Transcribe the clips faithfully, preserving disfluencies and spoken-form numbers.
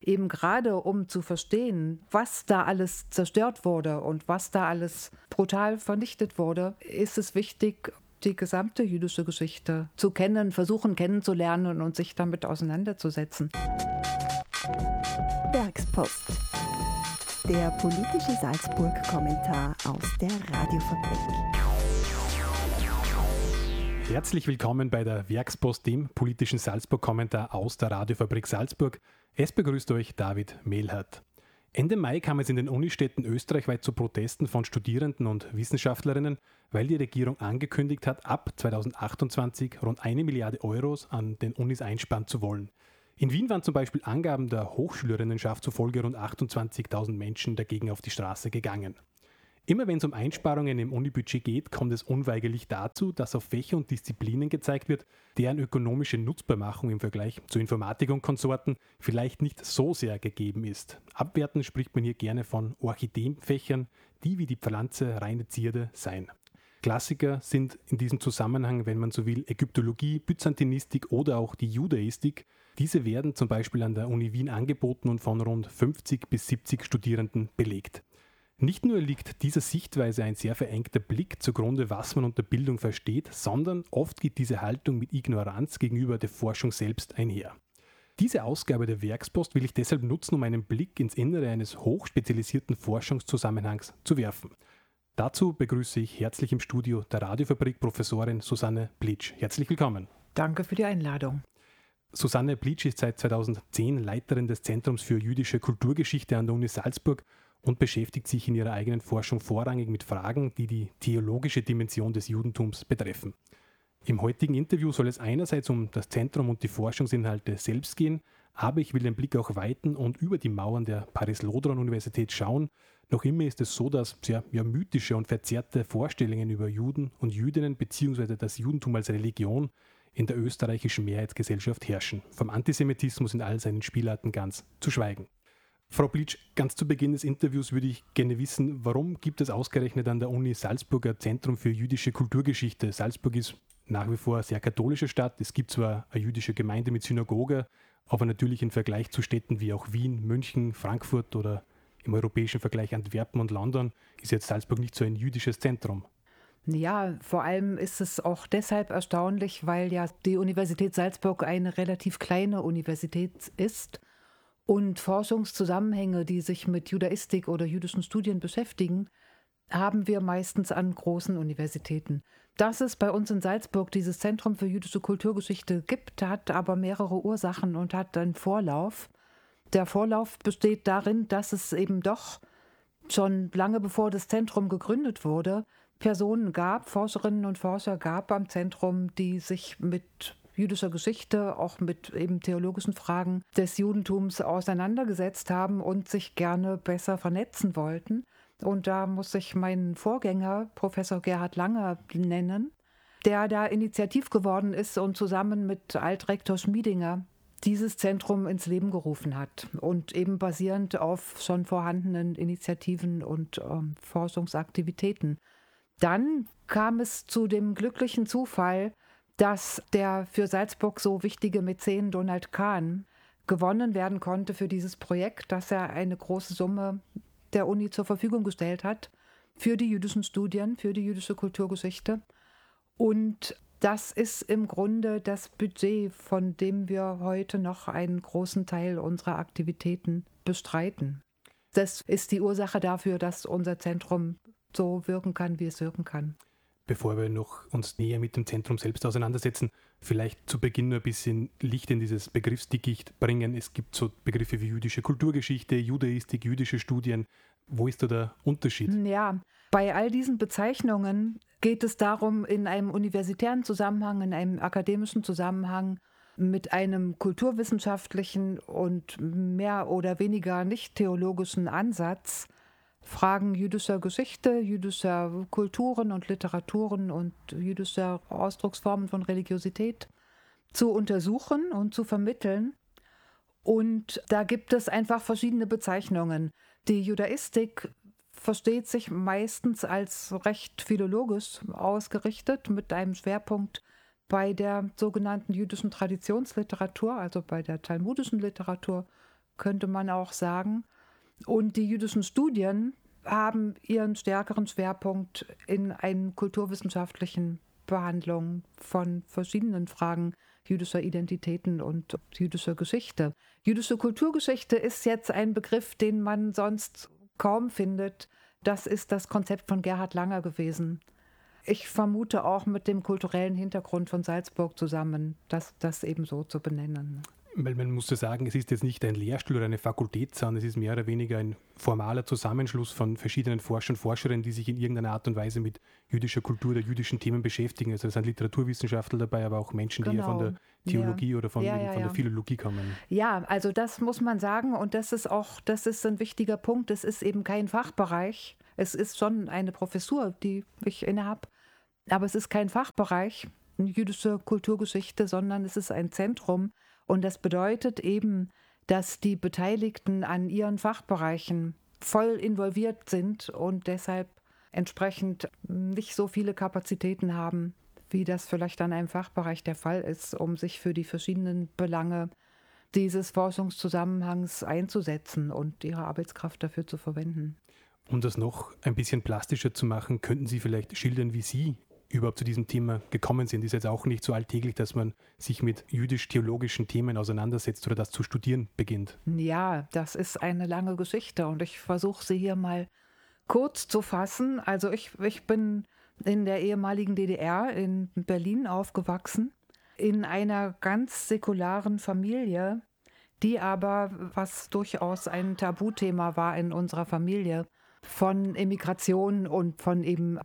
eben gerade um zu verstehen, was da alles zerstört wurde und was da alles brutal vernichtet wurde, ist es wichtig, die gesamte jüdische Geschichte zu kennen, versuchen kennenzulernen und sich damit auseinanderzusetzen. Werkspost. Der politische Salzburg-Kommentar aus der Radiofabrik. Herzlich willkommen bei der Werkspost, dem politischen Salzburg-Kommentar aus der Radiofabrik Salzburg. Es begrüßt euch David Mehlhardt. Ende Mai kam es in den Unistädten österreichweit zu Protesten von Studierenden und Wissenschaftlerinnen, weil die Regierung angekündigt hat, ab zweitausendachtundzwanzig rund eine Milliarde Euros an den Unis einsparen zu wollen. In Wien waren zum Beispiel Angaben der Hochschülerinnenschaft zufolge rund achtundzwanzigtausend Menschen dagegen auf die Straße gegangen. Immer wenn es um Einsparungen im Unibudget geht, kommt es unweigerlich dazu, dass auf Fächer und Disziplinen gezeigt wird, deren ökonomische Nutzbarmachung im Vergleich zu Informatik und Konsorten vielleicht nicht so sehr gegeben ist. Abwertend spricht man hier gerne von Orchideenfächern, die wie die Pflanze reine Zierde seien. Klassiker sind in diesem Zusammenhang, wenn man so will, Ägyptologie, Byzantinistik oder auch die Judaistik. Diese werden zum Beispiel an der Uni Wien angeboten und von rund fünfzig bis siebzig Studierenden belegt. Nicht nur liegt dieser Sichtweise ein sehr verengter Blick zugrunde, was man unter Bildung versteht, sondern oft geht diese Haltung mit Ignoranz gegenüber der Forschung selbst einher. Diese Ausgabe der Werkspost will ich deshalb nutzen, um einen Blick ins Innere eines hochspezialisierten Forschungszusammenhangs zu werfen. Dazu begrüße ich herzlich im Studio der Radiofabrik Professorin Susanne Blitsch. Herzlich willkommen. Danke für die Einladung. Susanne Blitsch ist seit zweitausendzehn Leiterin des Zentrums für jüdische Kulturgeschichte an der Uni Salzburg und beschäftigt sich in ihrer eigenen Forschung vorrangig mit Fragen, die die theologische Dimension des Judentums betreffen. Im heutigen Interview soll es einerseits um das Zentrum und die Forschungsinhalte selbst gehen, aber ich will den Blick auch weiten und über die Mauern der Paris-Lodron-Universität schauen. Noch immer ist es so, dass sehr ja, mythische und verzerrte Vorstellungen über Juden und Jüdinnen bzw. das Judentum als Religion in der österreichischen Mehrheitsgesellschaft herrschen. Vom Antisemitismus in all seinen Spielarten ganz zu schweigen. Frau Blitsch, ganz zu Beginn des Interviews würde ich gerne wissen, warum gibt es ausgerechnet an der Uni Salzburg ein Zentrum für jüdische Kulturgeschichte? Salzburg ist nach wie vor eine sehr katholische Stadt. Es gibt zwar eine jüdische Gemeinde mit Synagoge, aber natürlich im Vergleich zu Städten wie auch Wien, München, Frankfurt oder im europäischen Vergleich Antwerpen und London ist jetzt Salzburg nicht so ein jüdisches Zentrum. Ja, vor allem ist es auch deshalb erstaunlich, weil ja die Universität Salzburg eine relativ kleine Universität ist. Und Forschungszusammenhänge, die sich mit Judaistik oder jüdischen Studien beschäftigen, haben wir meistens an großen Universitäten. Dass es bei uns in Salzburg dieses Zentrum für jüdische Kulturgeschichte gibt, hat aber mehrere Ursachen und hat einen Vorlauf. Der Vorlauf besteht darin, dass es eben doch schon lange bevor das Zentrum gegründet wurde, Personen gab, Forscherinnen und Forscher gab am Zentrum, die sich mit jüdischer Geschichte, auch mit eben theologischen Fragen des Judentums auseinandergesetzt haben und sich gerne besser vernetzen wollten. Und da muss ich meinen Vorgänger, Professor Gerhard Langer, nennen, der da initiativ geworden ist und zusammen mit Altrektor Schmiedinger dieses Zentrum ins Leben gerufen hat und eben basierend auf schon vorhandenen Initiativen und ähm, Forschungsaktivitäten. Dann kam es zu dem glücklichen Zufall, dass der für Salzburg so wichtige Mäzen Donald Kahn gewonnen werden konnte für dieses Projekt, dass er eine große Summe der Uni zur Verfügung gestellt hat für die jüdischen Studien, für die jüdische Kulturgeschichte. Und das ist im Grunde das Budget, von dem wir heute noch einen großen Teil unserer Aktivitäten bestreiten. Das ist die Ursache dafür, dass unser Zentrum so wirken kann, wie es wirken kann. Bevor wir noch uns näher mit dem Zentrum selbst auseinandersetzen, vielleicht zu Beginn nur ein bisschen Licht in dieses Begriffsdickicht bringen. Es gibt so Begriffe wie jüdische Kulturgeschichte, Judaistik, jüdische Studien. Wo ist da der Unterschied? Ja, bei all diesen Bezeichnungen geht es darum, in einem universitären Zusammenhang, in einem akademischen Zusammenhang mit einem kulturwissenschaftlichen und mehr oder weniger nicht theologischen Ansatz Fragen jüdischer Geschichte, jüdischer Kulturen und Literaturen und jüdischer Ausdrucksformen von Religiosität zu untersuchen und zu vermitteln. Und da gibt es einfach verschiedene Bezeichnungen. Die Judaistik versteht sich meistens als recht philologisch ausgerichtet, mit einem Schwerpunkt bei der sogenannten jüdischen Traditionsliteratur, also bei der talmudischen Literatur, könnte man auch sagen. Und die jüdischen Studien haben ihren stärkeren Schwerpunkt in einer kulturwissenschaftlichen Behandlung von verschiedenen Fragen jüdischer Identitäten und jüdischer Geschichte. Jüdische Kulturgeschichte ist jetzt ein Begriff, den man sonst kaum findet. Das ist das Konzept von Gerhard Langer gewesen. Ich vermute auch mit dem kulturellen Hintergrund von Salzburg zusammen, das, das eben so zu benennen. Weil man muss ja sagen, es ist jetzt nicht ein Lehrstuhl oder eine Fakultät, sondern es ist mehr oder weniger ein formaler Zusammenschluss von verschiedenen Forschern und Forscherinnen, die sich in irgendeiner Art und Weise mit jüdischer Kultur oder jüdischen Themen beschäftigen. Also es sind Literaturwissenschaftler dabei, aber auch Menschen, die Genau. ja von der Theologie ja. oder von, ja, ja, von der ja. Philologie kommen. Ja, also das muss man sagen und das ist auch, das ist ein wichtiger Punkt. Es ist eben kein Fachbereich. Es ist schon eine Professur, die ich innehabe, aber es ist kein Fachbereich, jüdische Kulturgeschichte, sondern es ist ein Zentrum. Und das bedeutet eben, dass die Beteiligten an ihren Fachbereichen voll involviert sind und deshalb entsprechend nicht so viele Kapazitäten haben, wie das vielleicht an einem Fachbereich der Fall ist, um sich für die verschiedenen Belange dieses Forschungszusammenhangs einzusetzen und ihre Arbeitskraft dafür zu verwenden. Um das noch ein bisschen plastischer zu machen, könnten Sie vielleicht schildern, wie Sie überhaupt zu diesem Thema gekommen sind. Ist jetzt auch nicht so alltäglich, dass man sich mit jüdisch-theologischen Themen auseinandersetzt oder das zu studieren beginnt. Ja, das ist eine lange Geschichte und ich versuche sie hier mal kurz zu fassen. Also ich, ich bin in der ehemaligen D D R in Berlin aufgewachsen, in einer ganz säkularen Familie, die aber, was durchaus ein Tabuthema war in unserer Familie, von Emigration und von eben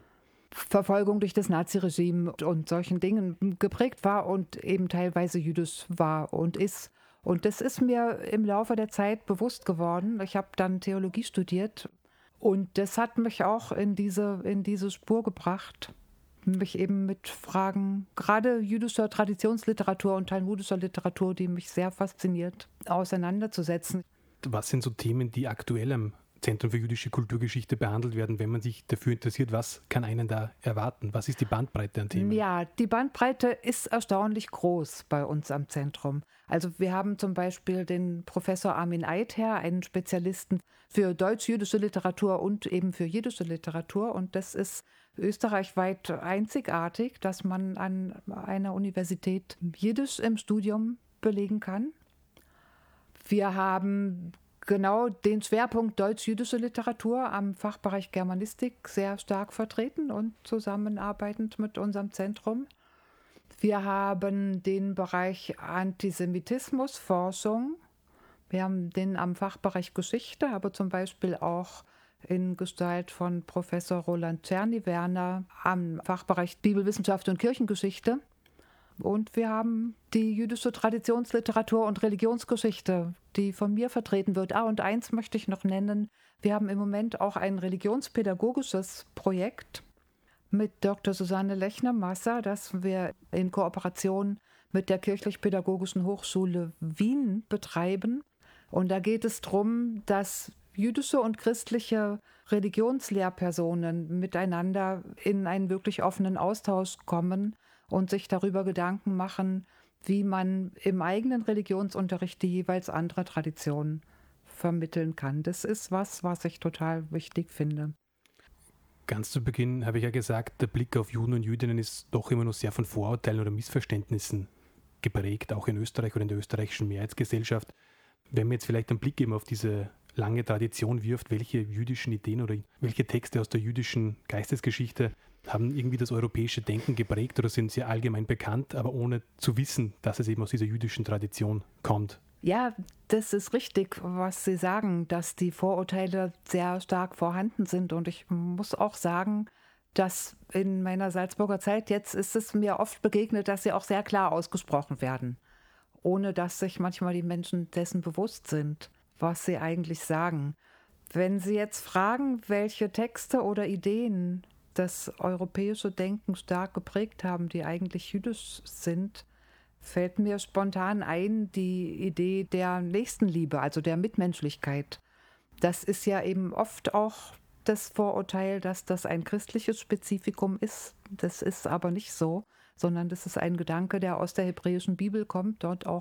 Verfolgung durch das Naziregime und solchen Dingen geprägt war und eben teilweise jüdisch war und ist. Und das ist mir im Laufe der Zeit bewusst geworden. Ich habe dann Theologie studiert und das hat mich auch in diese, in diese Spur gebracht, mich eben mit Fragen gerade jüdischer Traditionsliteratur und talmudischer Literatur, die mich sehr fasziniert, auseinanderzusetzen. Was sind so Themen, die aktuell am Zentrum für jüdische Kulturgeschichte behandelt werden, wenn man sich dafür interessiert, was kann einen da erwarten? Was ist die Bandbreite an Themen? Ja, die Bandbreite ist erstaunlich groß bei uns am Zentrum. Also wir haben zum Beispiel den Professor Armin Either, einen Spezialisten für deutsch-jüdische Literatur und eben für jiddische Literatur. Und das ist österreichweit einzigartig, dass man an einer Universität Jiddisch im Studium belegen kann. Wir haben genau den Schwerpunkt deutsch-jüdische Literatur am Fachbereich Germanistik sehr stark vertreten und zusammenarbeitend mit unserem Zentrum. Wir haben den Bereich Antisemitismusforschung. Wir haben den am Fachbereich Geschichte, aber zum Beispiel auch in Gestalt von Professor Roland Czerny-Werner am Fachbereich Bibelwissenschaft und Kirchengeschichte. Und wir haben die jüdische Traditionsliteratur und Religionsgeschichte, die von mir vertreten wird. Ah, und eins möchte ich noch nennen. Wir haben im Moment auch ein religionspädagogisches Projekt mit Doktor Susanne Lechner-Masser, das wir in Kooperation mit der Kirchlich-Pädagogischen Hochschule Wien betreiben. Und da geht es darum, dass jüdische und christliche Religionslehrpersonen miteinander in einen wirklich offenen Austausch kommen und sich darüber Gedanken machen, wie man im eigenen Religionsunterricht die jeweils andere Tradition vermitteln kann. Das ist was, was ich total wichtig finde. Ganz zu Beginn habe ich ja gesagt, der Blick auf Juden und Jüdinnen ist doch immer noch sehr von Vorurteilen oder Missverständnissen geprägt, auch in Österreich oder in der österreichischen Mehrheitsgesellschaft. Wenn man jetzt vielleicht einen Blick eben auf diese lange Tradition wirft, welche jüdischen Ideen oder welche Texte aus der jüdischen Geistesgeschichte haben irgendwie das europäische Denken geprägt oder sind sehr allgemein bekannt, aber ohne zu wissen, dass es eben aus dieser jüdischen Tradition kommt. Ja, das ist richtig, was Sie sagen, dass die Vorurteile sehr stark vorhanden sind. Und ich muss auch sagen, dass in meiner Salzburger Zeit jetzt ist es mir oft begegnet, dass sie auch sehr klar ausgesprochen werden, ohne dass sich manchmal die Menschen dessen bewusst sind, was sie eigentlich sagen. Wenn Sie jetzt fragen, welche Texte oder Ideen das europäische Denken stark geprägt haben, die eigentlich jüdisch sind, fällt mir spontan ein die Idee der Nächstenliebe, also der Mitmenschlichkeit. Das ist ja eben oft auch das Vorurteil, dass das ein christliches Spezifikum ist. Das ist aber nicht so, sondern das ist ein Gedanke, der aus der hebräischen Bibel kommt, dort auch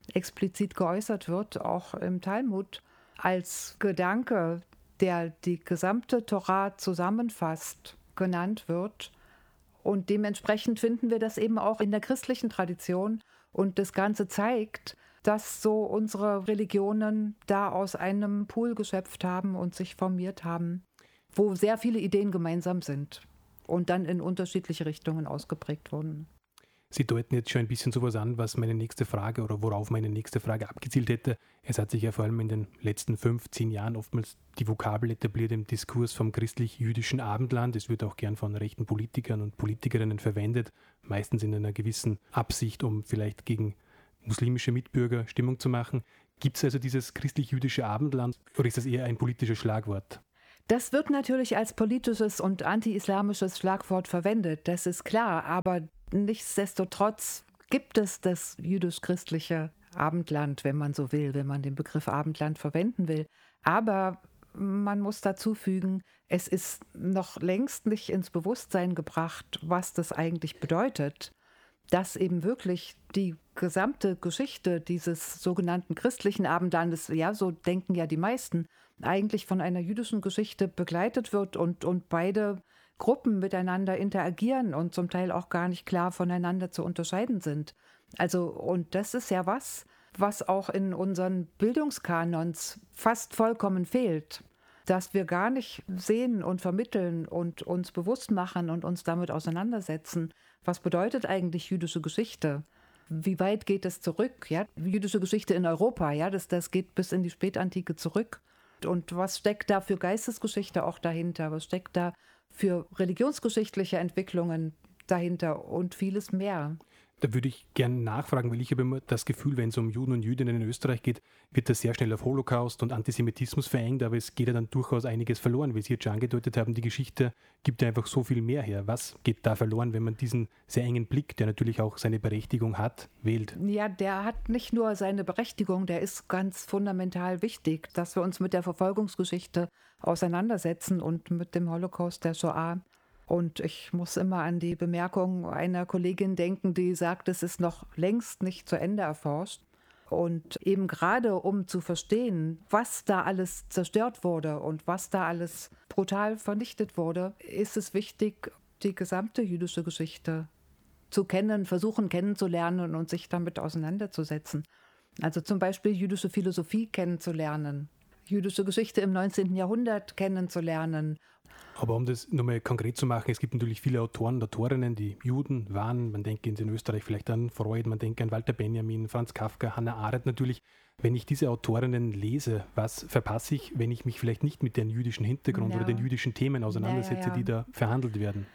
explizit geäußert wird, auch im Talmud, als Gedanke, der die gesamte Torah zusammenfasst, genannt wird. Und dementsprechend finden wir das eben auch in der christlichen Tradition. Und das Ganze zeigt, dass so unsere Religionen da aus einem Pool geschöpft haben und sich formiert haben, wo sehr viele Ideen gemeinsam sind und dann in unterschiedliche Richtungen ausgeprägt wurden. Sie deuten jetzt schon ein bisschen sowas an, was meine nächste Frage oder worauf meine nächste Frage abgezielt hätte. Es hat sich ja vor allem in den letzten fünf, zehn Jahren oftmals die Vokabel etabliert im Diskurs vom christlich-jüdischen Abendland. Es wird auch gern von rechten Politikern und Politikerinnen verwendet, meistens in einer gewissen Absicht, um vielleicht gegen muslimische Mitbürger Stimmung zu machen. Gibt es also dieses christlich-jüdische Abendland oder ist das eher ein politisches Schlagwort? Das wird natürlich als politisches und anti-islamisches Schlagwort verwendet, das ist klar, aber nichtsdestotrotz gibt es das jüdisch-christliche Abendland, wenn man so will, wenn man den Begriff Abendland verwenden will. Aber man muss dazu fügen, es ist noch längst nicht ins Bewusstsein gebracht, was das eigentlich bedeutet, dass eben wirklich die gesamte Geschichte dieses sogenannten christlichen Abendlandes, ja, so denken ja die meisten, eigentlich von einer jüdischen Geschichte begleitet wird und, und beide Gruppen miteinander interagieren und zum Teil auch gar nicht klar voneinander zu unterscheiden sind. Also, und das ist ja was, was auch in unseren Bildungskanons fast vollkommen fehlt, dass wir gar nicht sehen und vermitteln und uns bewusst machen und uns damit auseinandersetzen. Was bedeutet eigentlich jüdische Geschichte? Wie weit geht es zurück? Ja, jüdische Geschichte in Europa, ja, das, das geht bis in die Spätantike zurück. Und was steckt da für Geistesgeschichte auch dahinter? Was steckt da für religionsgeschichtliche Entwicklungen dahinter und vieles mehr? Da würde ich gerne nachfragen, weil ich habe immer das Gefühl, wenn es um Juden und Jüdinnen in Österreich geht, wird das sehr schnell auf Holocaust und Antisemitismus verengt, aber es geht ja dann durchaus einiges verloren, wie Sie jetzt schon angedeutet haben. Die Geschichte gibt ja einfach so viel mehr her. Was geht da verloren, wenn man diesen sehr engen Blick, der natürlich auch seine Berechtigung hat, wählt? Ja, der hat nicht nur seine Berechtigung, der ist ganz fundamental wichtig, dass wir uns mit der Verfolgungsgeschichte auseinandersetzen und mit dem Holocaust der Shoah. Und ich muss immer an die Bemerkung einer Kollegin denken, die sagt, es ist noch längst nicht zu Ende erforscht. Und eben gerade um zu verstehen, was da alles zerstört wurde und was da alles brutal vernichtet wurde, ist es wichtig, die gesamte jüdische Geschichte zu kennen, versuchen kennenzulernen und sich damit auseinanderzusetzen. Also zum Beispiel jüdische Philosophie kennenzulernen, jüdische Geschichte im neunzehnten Jahrhundert kennenzulernen. Aber um das nochmal konkret zu machen, es gibt natürlich viele Autoren und Autorinnen, die Juden waren. Man denkt in Österreich vielleicht an Freud, man denkt an Walter Benjamin, Franz Kafka, Hannah Arendt natürlich. Wenn ich diese Autorinnen lese, was verpasse ich, wenn ich mich vielleicht nicht mit dem jüdischen Hintergrund ja. oder den jüdischen Themen auseinandersetze, ja, ja, ja. die da verhandelt werden?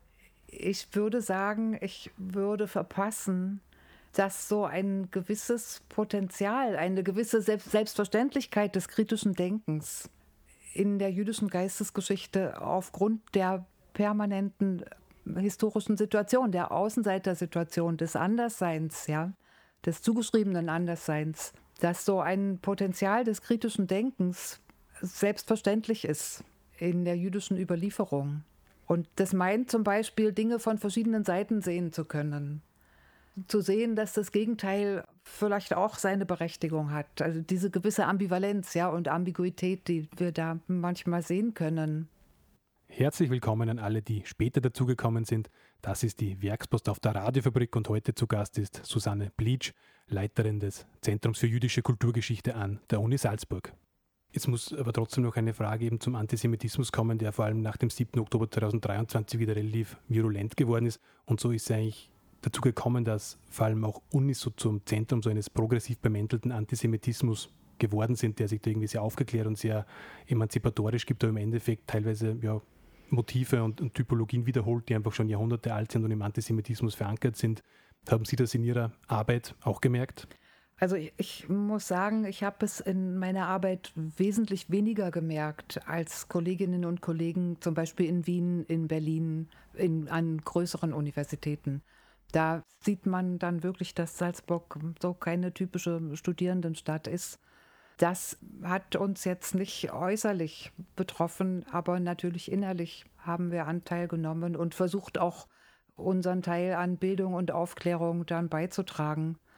Ich würde sagen, ich würde verpassen, dass so ein gewisses Potenzial, eine gewisse Selbstverständlichkeit des kritischen Denkens in der jüdischen Geistesgeschichte aufgrund der permanenten historischen Situation, der Außenseitersituation, des Andersseins, ja, des zugeschriebenen Andersseins, dass so ein Potenzial des kritischen Denkens selbstverständlich ist in der jüdischen Überlieferung. Und das meint zum Beispiel, Dinge von verschiedenen Seiten sehen zu können. Zu sehen, dass das Gegenteil vielleicht auch seine Berechtigung hat. Also diese gewisse Ambivalenz, ja, und Ambiguität, die wir da manchmal sehen können. Herzlich willkommen an alle, die später dazugekommen sind. Das ist die Werkspost auf der Radiofabrik und heute zu Gast ist Susanne Blitsch, Leiterin des Zentrums für jüdische Kulturgeschichte an der Uni Salzburg. Jetzt muss aber trotzdem noch eine Frage eben zum Antisemitismus kommen, der vor allem nach dem siebten Oktober zweitausenddreiundzwanzig wieder relativ virulent geworden ist. Und so ist es eigentlich dazu gekommen, dass vor allem auch Unis so zum Zentrum so eines progressiv bemäntelten Antisemitismus geworden sind, der sich da irgendwie sehr aufgeklärt und sehr emanzipatorisch gibt, aber im Endeffekt teilweise ja, Motive und, und Typologien wiederholt, die einfach schon Jahrhunderte alt sind und im Antisemitismus verankert sind. Haben Sie das in Ihrer Arbeit auch gemerkt? Also ich, ich muss sagen, ich habe es in meiner Arbeit wesentlich weniger gemerkt als Kolleginnen und Kollegen, zum Beispiel in Wien, in Berlin, in, an größeren Universitäten. Da sieht man dann wirklich, dass Salzburg so keine typische Studierendenstadt ist. Das hat uns jetzt nicht äußerlich betroffen, aber natürlich innerlich haben wir Anteil genommen und versucht auch unseren Teil an Bildung und Aufklärung dann beizutragen.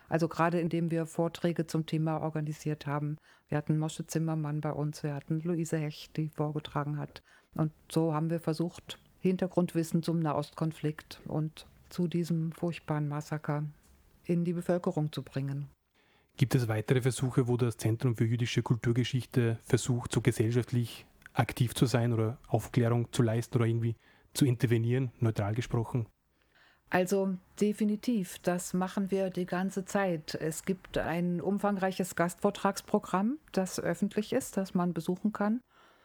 Also gerade indem wir Vorträge zum Thema organisiert haben. Wir hatten Moshe Zimmermann bei uns, wir hatten Luise Hecht, die vorgetragen hat. Und so haben wir versucht, Hintergrundwissen zum Nahostkonflikt und zu diesem furchtbaren Massaker in die Bevölkerung zu bringen. Gibt es weitere Versuche, wo das Zentrum für jüdische Kulturgeschichte versucht, so gesellschaftlich aktiv zu sein oder Aufklärung zu leisten oder irgendwie zu intervenieren, neutral gesprochen? Also definitiv, das machen wir die ganze Zeit. Es gibt ein umfangreiches Gastvortragsprogramm, das öffentlich ist, das man besuchen kann.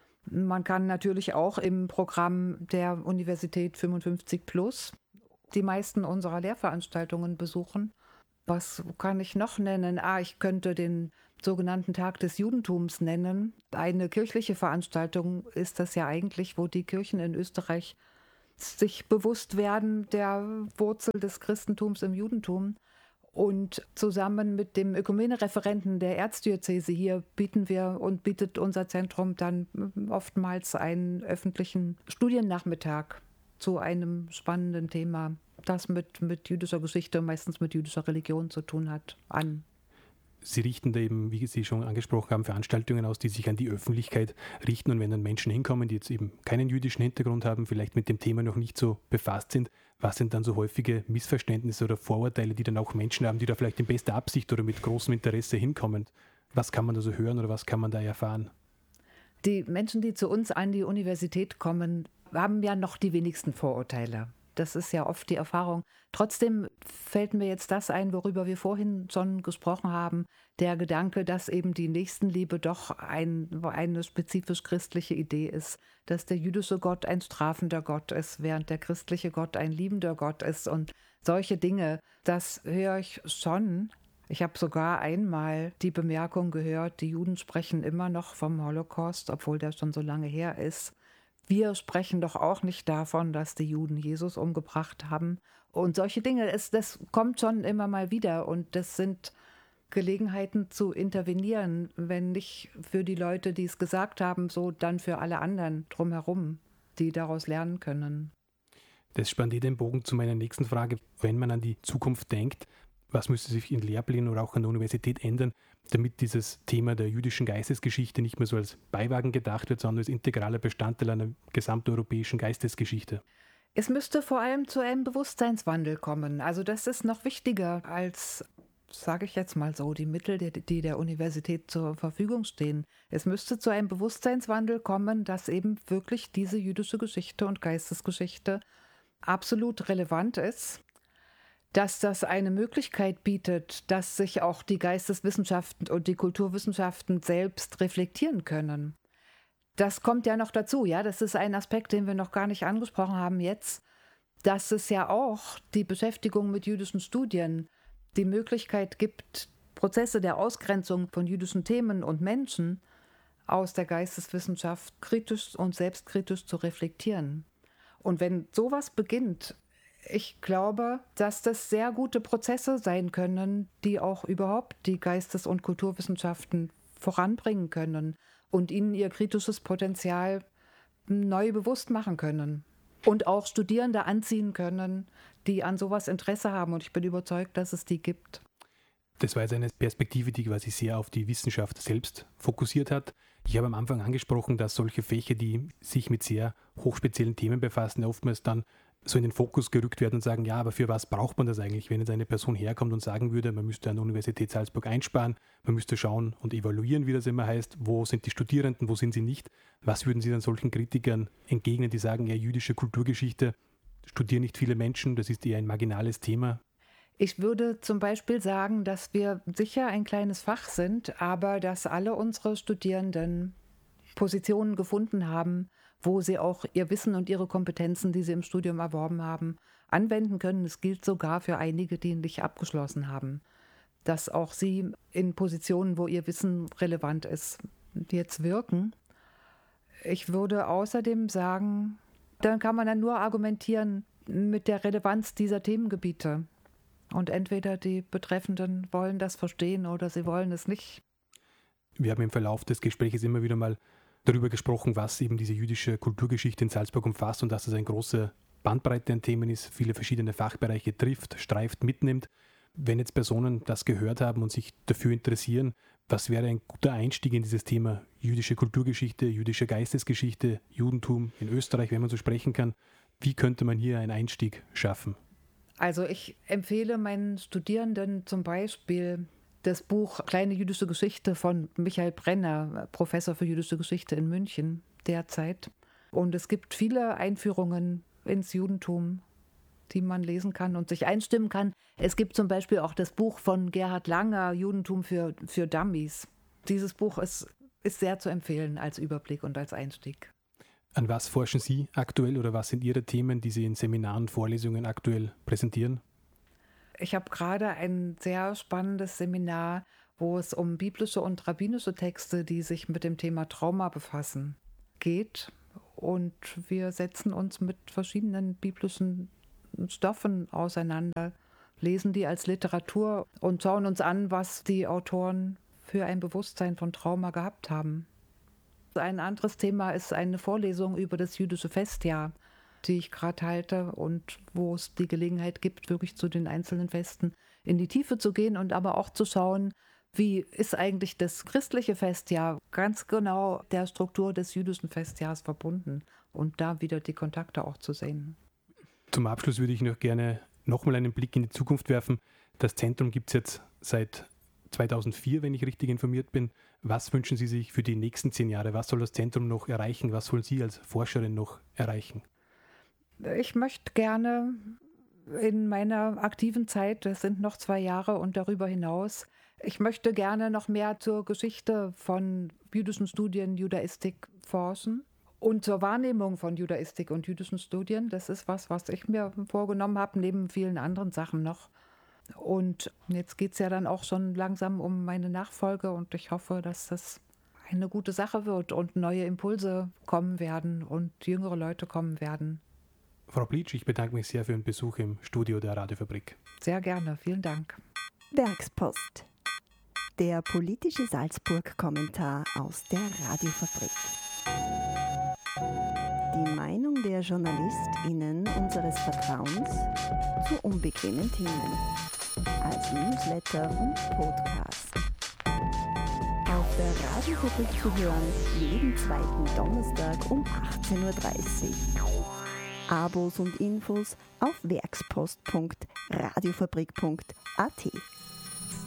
Man kann natürlich auch im Programm der Universität fünfundfünfzig plus die meisten unserer Lehrveranstaltungen besuchen. Was kann ich noch nennen? Ah, ich könnte den sogenannten Tag des Judentums nennen. Eine kirchliche Veranstaltung ist das ja eigentlich, wo die Kirchen in Österreich sich bewusst werden der Wurzel des Christentums im Judentum. Und zusammen mit dem Ökumene-Referenten der Erzdiözese hier bieten wir und bietet unser Zentrum dann oftmals einen öffentlichen Studiennachmittag zu einem spannenden Thema, das mit, mit jüdischer Geschichte, meistens mit jüdischer Religion zu tun hat, an. Sie richten da eben, wie Sie schon angesprochen haben, Veranstaltungen aus, die sich an die Öffentlichkeit richten. Und wenn dann Menschen hinkommen, die jetzt eben keinen jüdischen Hintergrund haben, vielleicht mit dem Thema noch nicht so befasst sind, was sind dann so häufige Missverständnisse oder Vorurteile, die dann auch Menschen haben, die da vielleicht in bester Absicht oder mit großem Interesse hinkommen? Was kann man da so hören oder was kann man da erfahren? Die Menschen, die zu uns an die Universität kommen, haben ja noch die wenigsten Vorurteile. Das ist ja oft die Erfahrung. Trotzdem fällt mir jetzt das ein, worüber wir vorhin schon gesprochen haben, der Gedanke, dass eben die Nächstenliebe doch ein, eine spezifisch christliche Idee ist, dass der jüdische Gott ein strafender Gott ist, während der christliche Gott ein liebender Gott ist und solche Dinge, das höre ich schon. Ich habe sogar einmal die Bemerkung gehört, die Juden sprechen immer noch vom Holocaust, obwohl der schon so lange her ist. Wir sprechen doch auch nicht davon, dass die Juden Jesus umgebracht haben. Und solche Dinge, es, das kommt schon immer mal wieder. Und das sind Gelegenheiten zu intervenieren, wenn nicht für die Leute, die es gesagt haben, so dann für alle anderen drumherum, die daraus lernen können. Das spannt eh den Bogen zu meiner nächsten Frage. Wenn man an die Zukunft denkt, was müsste sich in Lehrplänen oder auch an der Universität ändern, damit dieses Thema der jüdischen Geistesgeschichte nicht mehr so als Beiwagen gedacht wird, sondern als integraler Bestandteil einer gesamteuropäischen Geistesgeschichte? Es müsste vor allem zu einem Bewusstseinswandel kommen. Also das ist noch wichtiger als, sage ich jetzt mal so, die Mittel, die, die der Universität zur Verfügung stehen. Es müsste zu einem Bewusstseinswandel kommen, dass eben wirklich diese jüdische Geschichte und Geistesgeschichte absolut relevant ist, dass das eine Möglichkeit bietet, dass sich auch die Geisteswissenschaften und die Kulturwissenschaften selbst reflektieren können. Das kommt ja noch dazu, ja, das ist ein Aspekt, den wir noch gar nicht angesprochen haben jetzt, dass es ja auch die Beschäftigung mit jüdischen Studien die Möglichkeit gibt, Prozesse der Ausgrenzung von jüdischen Themen und Menschen aus der Geisteswissenschaft kritisch und selbstkritisch zu reflektieren. Und wenn sowas beginnt, ich glaube, dass das sehr gute Prozesse sein können, die auch überhaupt die Geistes- und Kulturwissenschaften voranbringen können und ihnen ihr kritisches Potenzial neu bewusst machen können. Und auch Studierende anziehen können, die an sowas Interesse haben. Und ich bin überzeugt, dass es die gibt. Das war jetzt eine Perspektive, die quasi sehr auf die Wissenschaft selbst fokussiert hat. Ich habe am Anfang angesprochen, dass solche Fächer, die sich mit sehr hochspeziellen Themen befassen, oftmals dann so in den Fokus gerückt werden und sagen, ja, aber für was braucht man das eigentlich, wenn jetzt eine Person herkommt und sagen würde, man müsste an der Universität Salzburg einsparen, man müsste schauen und evaluieren, wie das immer heißt, wo sind die Studierenden, wo sind sie nicht. Was würden Sie dann solchen Kritikern entgegnen, die sagen, ja, jüdische Kulturgeschichte studieren nicht viele Menschen, das ist eher ein marginales Thema? Ich würde zum Beispiel sagen, dass wir sicher ein kleines Fach sind, aber dass alle unsere Studierenden Positionen gefunden haben, wo sie auch ihr Wissen und ihre Kompetenzen, die sie im Studium erworben haben, anwenden können. Es gilt sogar für einige, die nicht abgeschlossen haben, dass auch sie in Positionen, wo ihr Wissen relevant ist, jetzt wirken. Ich würde außerdem sagen, dann kann man dann nur argumentieren mit der Relevanz dieser Themengebiete. Und entweder die Betreffenden wollen das verstehen oder sie wollen es nicht. Wir haben im Verlauf des Gesprächs immer wieder mal darüber gesprochen, was eben diese jüdische Kulturgeschichte in Salzburg umfasst und dass es eine große Bandbreite an Themen ist, viele verschiedene Fachbereiche trifft, streift, mitnimmt. Wenn jetzt Personen das gehört haben und sich dafür interessieren, was wäre ein guter Einstieg in dieses Thema jüdische Kulturgeschichte, jüdische Geistesgeschichte, Judentum in Österreich, wenn man so sprechen kann? Wie könnte man hier einen Einstieg schaffen? Also ich empfehle meinen Studierenden zum Beispiel das Buch Kleine jüdische Geschichte von Michael Brenner, Professor für jüdische Geschichte in München derzeit. Und es gibt viele Einführungen ins Judentum, die man lesen kann und sich einstimmen kann. Es gibt zum Beispiel auch das Buch von Gerhard Langer, Judentum für, für Dummies. Dieses Buch ist, ist sehr zu empfehlen als Überblick und als Einstieg. An was forschen Sie aktuell oder was sind Ihre Themen, die Sie in Seminaren, Vorlesungen aktuell präsentieren? Ich habe gerade ein sehr spannendes Seminar, wo es um biblische und rabbinische Texte, die sich mit dem Thema Trauma befassen, geht. Und wir setzen uns mit verschiedenen biblischen Stoffen auseinander, lesen die als Literatur und schauen uns an, was die Autoren für ein Bewusstsein von Trauma gehabt haben. Ein anderes Thema ist eine Vorlesung über das jüdische Festjahr, die ich gerade halte und wo es die Gelegenheit gibt, wirklich zu den einzelnen Festen in die Tiefe zu gehen und aber auch zu schauen, wie ist eigentlich das christliche Festjahr ganz genau der Struktur des jüdischen Festjahrs verbunden und da wieder die Kontakte auch zu sehen. Zum Abschluss würde ich noch gerne nochmal einen Blick in die Zukunft werfen. Das Zentrum gibt es jetzt seit zweitausendvier, wenn ich richtig informiert bin. Was wünschen Sie sich für die nächsten zehn Jahre? Was soll das Zentrum noch erreichen? Was wollen Sie als Forscherin noch erreichen? Ich möchte gerne in meiner aktiven Zeit, das sind noch zwei Jahre und darüber hinaus, ich möchte gerne noch mehr zur Geschichte von jüdischen Studien, Judaistik forschen. Und zur Wahrnehmung von Judaistik und jüdischen Studien, das ist was, was ich mir vorgenommen habe, neben vielen anderen Sachen noch. Und jetzt geht es ja dann auch schon langsam um meine Nachfolge und ich hoffe, dass das eine gute Sache wird und neue Impulse kommen werden und jüngere Leute kommen werden. Frau Blitsch, ich bedanke mich sehr für den Besuch im Studio der Radiofabrik. Sehr gerne, vielen Dank. Werkspost. Der politische Salzburg-Kommentar aus der Radiofabrik. Die Meinung der JournalistInnen unseres Vertrauens zu unbequemen Themen. Als Newsletter und Podcast. Auf der Radiofabrik zu hören, jeden zweiten Donnerstag um achtzehn Uhr dreißig. Abos und Infos auf werkspost punkt radiofabrik punkt a t.